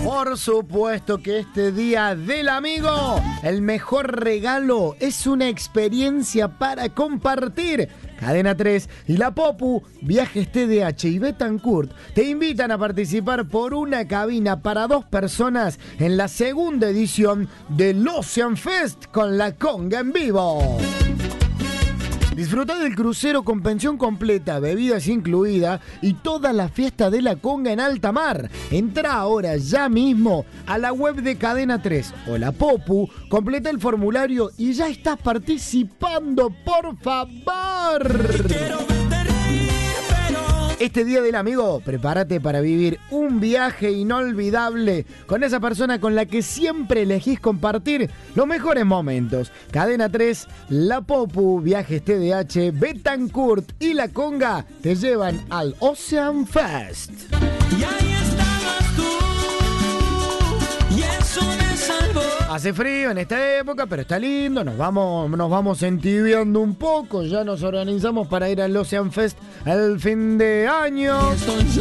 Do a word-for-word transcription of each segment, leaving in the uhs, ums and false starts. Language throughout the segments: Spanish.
Por supuesto que este día del amigo, el mejor regalo es una experiencia para compartir. Cadena tres y la Popu, Viajes T D H y Betancourt te invitan a participar por una cabina para dos personas en la segunda edición del Ocean Fest con la Conga en vivo. Disfruta del crucero con pensión completa, bebidas incluidas y toda la fiesta de la Conga en alta mar. Entra ahora ya mismo a la web de Cadena tres o la Popu, completa el formulario y ya estás participando, por favor. Este día del amigo, prepárate para vivir un viaje inolvidable con esa persona con la que siempre elegís compartir los mejores momentos. Cadena tres, la Popu, Viajes T D H, Betancourt y la Conga te llevan al Ocean Fest. Y ahí estabas tú, y eso me salvó. Hace frío en esta época, pero está lindo, nos vamos, nos vamos entibiando un poco, ya nos organizamos para ir al Ocean Fest el fin de año.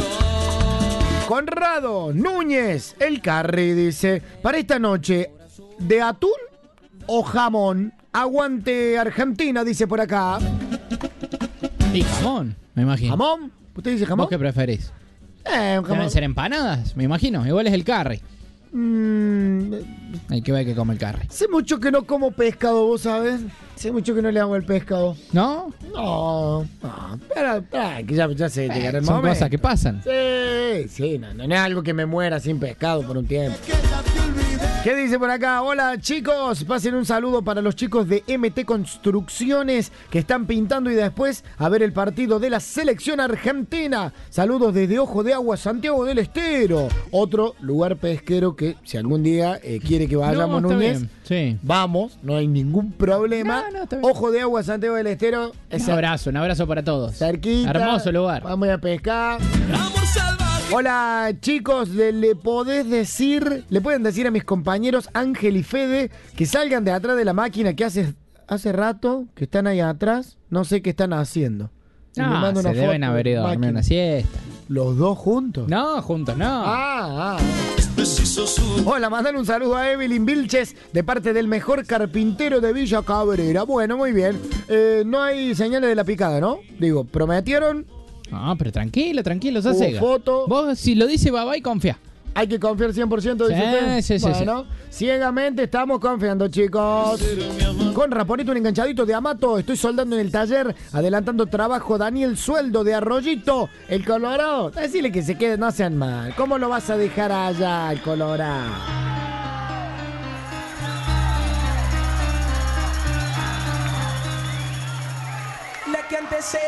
Conrado Núñez, el Carri, dice, para esta noche, ¿de atún o jamón? Aguante Argentina, dice por acá. Y jamón, me imagino. ¿Jamón? ¿Usted dice jamón? ¿Vos qué preferís? Eh, un jamón. ¿Deben ser empanadas? Me imagino. Igual es el curry. Mm, Hay que ver que come el curry. Hace mucho que no como pescado, ¿vos sabés? Hace mucho que no le hago el pescado. ¿No? No, no, pero, pero que ya, ya se Eh, llegará el son momento. cosas que pasan. Sí, sí, no, no es algo que me muera sin pescado por un tiempo. ¿Qué dice por acá? Hola chicos, pasen un saludo para los chicos de M T Construcciones que están pintando y después a ver el partido de la selección argentina. Saludos desde Ojo de Agua, Santiago del Estero. Otro lugar pesquero que si algún día eh, quiere que vayamos, No, está Núñez, bien. Sí. vamos, no hay ningún problema. No, no, está bien. Ojo de Agua, Santiago del Estero. Un abrazo, un abrazo para todos. Cerquita. Hermoso lugar. Vamos a pescar. Amor salvaje. Hola chicos, ¿le, le podés decir, le pueden decir a mis compañeros Ángel y Fede que salgan de atrás de la máquina que hace, hace rato que están ahí atrás? No sé qué están haciendo. Y me No, manda se una deben foto haber de ido a dormir máquina. una siesta. ¿Los dos juntos? No, juntos no. Ah, ah. Preciso su. Hola, mandan un saludo a Evelyn Vilches de parte del mejor carpintero de Villa Cabrera. Bueno, muy bien. Eh, no hay señales de la picada, ¿no? Digo, prometieron. No, pero tranquilo, tranquilo, se Hubo hace. foto. Vos, si lo dice Babay, confía. Hay que confiar cien por ciento, dice Sí, usted. sí, sí, Bueno, ciegamente estamos confiando, chicos. Conra, ponete un enganchadito de Amato. Estoy soldando en el taller, adelantando trabajo. Daniel Sueldo de Arroyito, el Colorado. Decirle que se quede, no sean mal. ¿Cómo lo vas a dejar allá, el Colorado? La que antes